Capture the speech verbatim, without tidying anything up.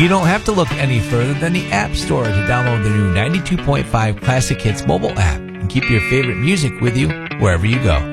You don't have to look any further than the App Store to download the new ninety-two point five Classic Hits mobile app and keep your favorite music with you wherever you go.